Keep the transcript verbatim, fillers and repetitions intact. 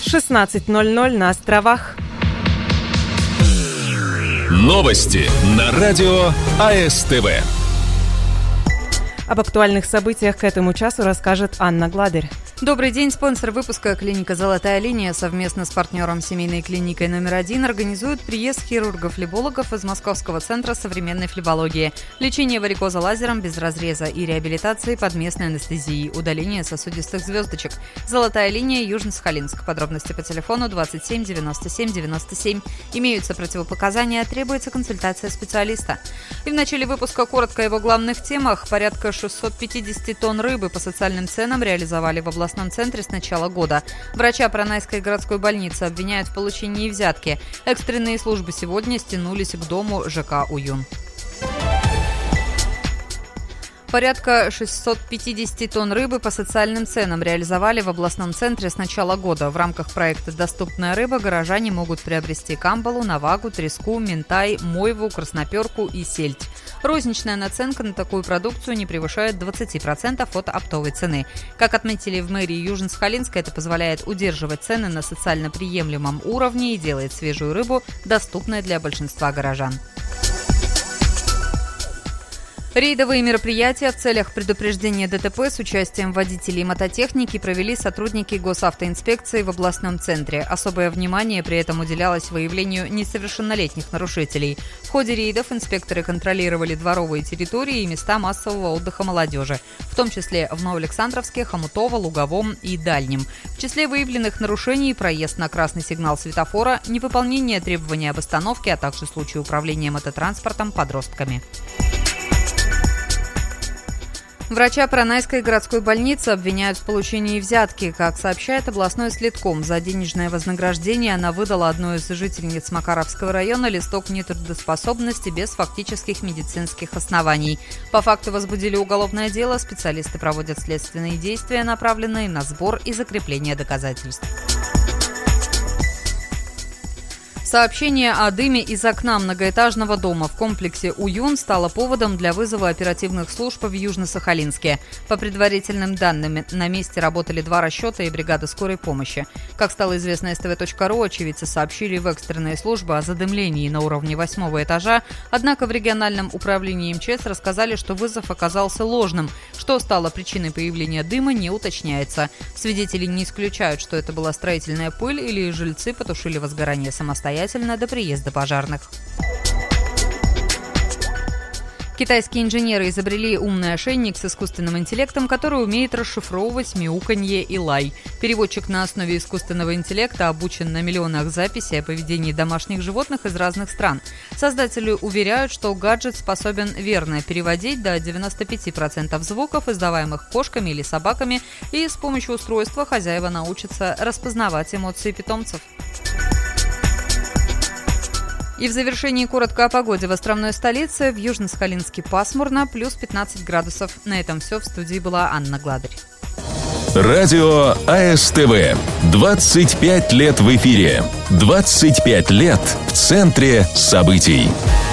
шестнадцать ноль ноль на островах. Новости на радио АСТВ. Об актуальных событиях к этому часу расскажет Анна Гладырь. Добрый день. Спонсор выпуска клиника «Золотая линия» совместно с партнером семейной клиникой номер один организует приезд хирургов-флебологов из Московского центра современной флебологии. Лечение варикоза лазером без разреза и реабилитации под местной анестезией. Удаление сосудистых звездочек. «Золотая линия», Южно-Сахалинск. Подробности по телефону двадцать семь девяносто семь девяносто семь. Имеются противопоказания, требуется консультация специалиста. И в начале выпуска коротко о его главных темах. Порядка шестьсот пятьдесят тонн рыбы по социальным ценам реализовали в областном В областном центре с начала года. Врача Пронайской городской больницы обвиняют в получении взятки. Экстренные службы сегодня стянулись к дому ЖК «Уюн». Порядка шестьсот пятьдесят тонн рыбы по социальным ценам реализовали в областном центре с начала года. В рамках проекта «Доступная рыба» горожане могут приобрести камбалу, навагу, треску, минтай, мойву, красноперку и сельдь. Розничная наценка на такую продукцию не превышает двадцать процентов от оптовой цены. Как отметили в мэрии Южно-Сахалинска, это позволяет удерживать цены на социально приемлемом уровне и делает свежую рыбу доступной для большинства горожан. Рейдовые мероприятия в целях предупреждения ДТП с участием водителей и мототехники провели сотрудники госавтоинспекции в областном центре. Особое внимание при этом уделялось выявлению несовершеннолетних нарушителей. В ходе рейдов инспекторы контролировали дворовые территории и места массового отдыха молодежи, в том числе в Новоалександровске, Хомутово, Луговом и Дальнем. В числе выявленных нарушений проезд на красный сигнал светофора, невыполнение требований об остановке, а также случаи управления мототранспортом подростками. Врача Пронайской городской больницы обвиняют в получении взятки. Как сообщает областной следком, за денежное вознаграждение она выдала одной из жительниц Макаровского района листок нетрудоспособности без фактических медицинских оснований. По факту возбудили уголовное дело, специалисты проводят следственные действия, направленные на сбор и закрепление доказательств. Сообщение о дыме из окна многоэтажного дома в комплексе «Уюн» стало поводом для вызова оперативных служб в Южно-Сахалинске. По предварительным данным, на месте работали два расчета и бригада скорой помощи. Как стало известно эс тэ вэ точка ру, очевидцы сообщили в экстренные службы о задымлении на уровне восьмого этажа, однако в региональном управлении эм че эс рассказали, что вызов оказался ложным. Что стало причиной появления дыма, не уточняется. Свидетели не исключают, что это была строительная пыль или жильцы потушили возгорание самостоятельно до приезда пожарных. Китайские инженеры изобрели умный ошейник с искусственным интеллектом, который умеет расшифровывать мяуканье и лай. Переводчик на основе искусственного интеллекта обучен на миллионах записей о поведении домашних животных из разных стран. Создатели уверяют, что гаджет способен верно переводить до девяноста пяти процентов звуков, издаваемых кошками или собаками, и с помощью устройства хозяева научатся распознавать эмоции питомцев. И в завершении коротко о погоде в островной столице. В Южно-Сахалинске пасмурно, плюс пятнадцать градусов. На этом все. В студии была Анна Гладырь. Радио АСТВ. двадцать пять лет в эфире. двадцать пять лет в центре событий.